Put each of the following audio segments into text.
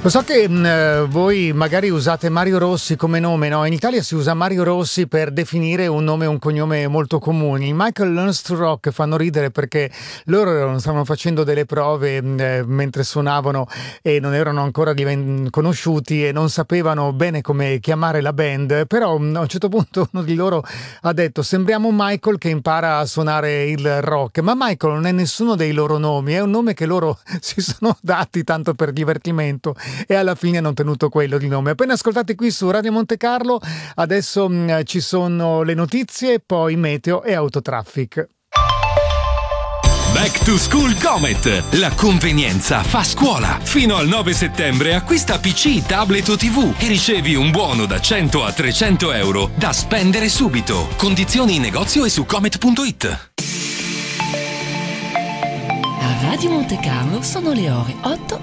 Lo so che voi magari usate Mario Rossi come nome, no? In Italia si usa Mario Rossi per definire un nome e un cognome molto comuni. Michael Learns to Rock fanno ridere perché loro stavano facendo delle prove mentre suonavano e non erano ancora conosciuti e non sapevano bene come chiamare la band, però a un certo punto uno di loro ha detto: sembriamo Michael che impara a suonare il rock, ma Michael non è nessuno dei loro nomi, è un nome che loro si sono dati tanto per divertimento e alla fine hanno tenuto quello di nome. Appena ascoltate qui su Radio Monte Carlo, adesso ci sono le notizie, poi meteo e autotraffic. Back to School Comet, la convenienza fa scuola. Fino al 9 settembre acquista PC, tablet o TV e ricevi un buono da 100 a 300 euro da spendere subito. Condizioni in negozio e su comet.it. A Radio Monte Carlo sono le ore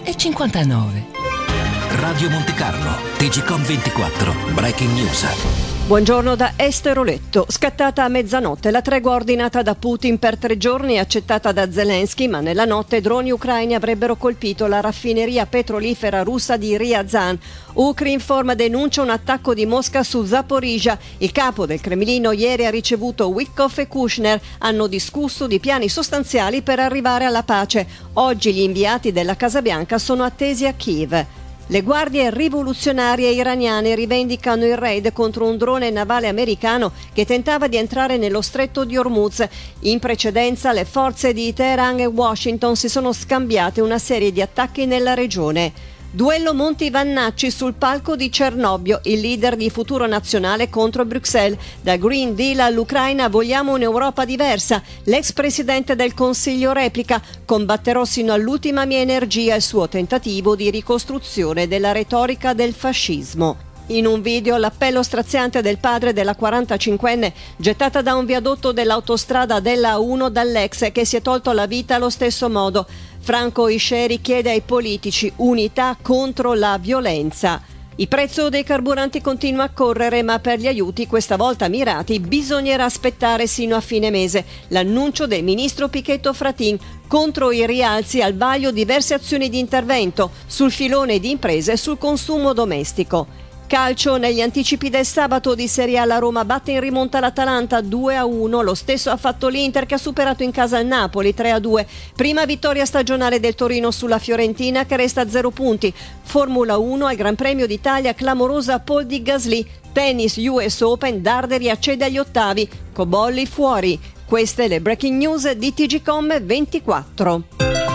8:59. Radio Monte Carlo, TGcom 24, Breaking News. Buongiorno da Esteroletto. Scattata a mezzanotte la tregua ordinata da Putin per 3 giorni e accettata da Zelensky, ma nella notte droni ucraini avrebbero colpito la raffineria petrolifera russa di Ryazan. Ukrinform denuncia un attacco di Mosca su Zaporizhzhia. Il capo del Cremlino ieri ha ricevuto Witkoff e Kushner. Hanno discusso di piani sostanziali per arrivare alla pace. Oggi gli inviati della Casa Bianca sono attesi a Kiev. Le guardie rivoluzionarie iraniane rivendicano il raid contro un drone navale americano che tentava di entrare nello stretto di Hormuz. In precedenza le forze di Teheran e Washington si sono scambiate una serie di attacchi nella regione. Duello Monti Vannacci sul palco di Cernobbio, il leader di Futuro Nazionale contro Bruxelles. Da Green Deal all'Ucraina vogliamo un'Europa diversa. L'ex presidente del Consiglio replica: combatterò sino all'ultima mia energia il suo tentativo di ricostruzione della retorica del fascismo. In un video l'appello straziante del padre della 45enne gettata da un viadotto dell'autostrada della A1 dall'ex che si è tolto la vita allo stesso modo. Franco Isceri chiede ai politici unità contro la violenza. Il prezzo dei carburanti continua a correre, ma per gli aiuti, questa volta mirati, bisognerà aspettare sino a fine mese. L'annuncio del ministro Pichetto Fratin. Contro i rialzi al vaglio diverse azioni di intervento sul filone di imprese e sul consumo domestico. Calcio, negli anticipi del sabato di Serie A la Roma batte in rimonta l'Atalanta 2-1, lo stesso ha fatto l'Inter che ha superato in casa il Napoli 3-2, prima vittoria stagionale del Torino sulla Fiorentina che resta a 0 punti, Formula 1 al Gran Premio d'Italia clamorosa Paul di Gasly, tennis US Open Darderi accede agli ottavi, Cobolli fuori, queste le breaking news di TGcom 24.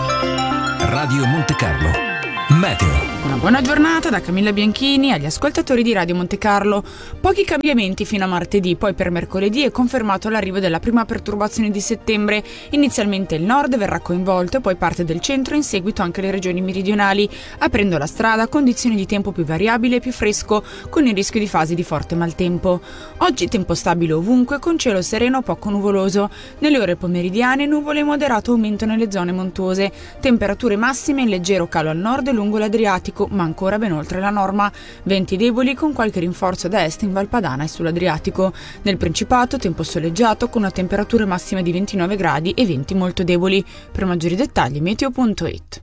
Radio Monte Carlo, meteo. Una buona giornata da Camilla Bianchini agli ascoltatori di Radio Monte Carlo. Pochi cambiamenti fino a martedì, poi per mercoledì è confermato l'arrivo della prima perturbazione di settembre. Inizialmente il nord verrà coinvolto e poi parte del centro, in seguito anche le regioni meridionali. Aprendo la strada, condizioni di tempo più variabile e più fresco, con il rischio di fasi di forte maltempo. Oggi tempo stabile ovunque, con cielo sereno poco nuvoloso. Nelle ore pomeridiane nuvole e moderato aumento nelle zone montuose. Temperature massime in leggero calo al nord e lungo l'Adriatico, ma ancora ben oltre la norma. Venti deboli con qualche rinforzo da est in Valpadana e sull'Adriatico. Nel Principato tempo soleggiato con una temperatura massima di 29 gradi e venti molto deboli. Per maggiori dettagli meteo.it.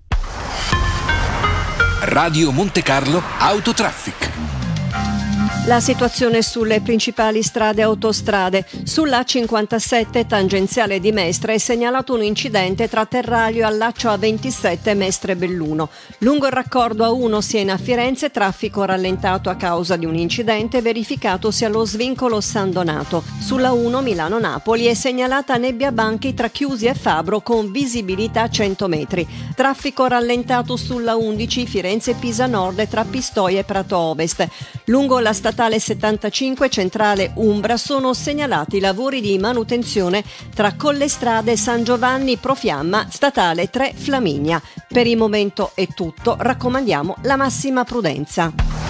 Radio Monte Carlo Autotraffic. La situazione sulle principali strade e autostrade. Sulla 57 tangenziale di Mestre è segnalato un incidente tra Terraglio e allaccio A27 Mestre-Belluno. Lungo il raccordo A1 Siena Firenze traffico rallentato a causa di un incidente verificatosi allo svincolo San Donato. Sulla 1 Milano-Napoli è segnalata nebbia banchi tra Chiusi e Fabro con visibilità 100 metri. Traffico rallentato sulla 11 Firenze-Pisa Nord tra Pistoia e Prato Ovest. Lungo la statale 75 centrale Umbra sono segnalati lavori di manutenzione tra Collestrade San Giovanni Profiamma, statale 3 Flaminia. Per il momento è tutto, raccomandiamo la massima prudenza.